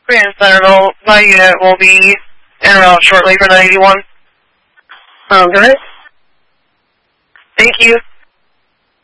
Grand Centerville, my unit will be en route shortly for 91. Okay. Thank you.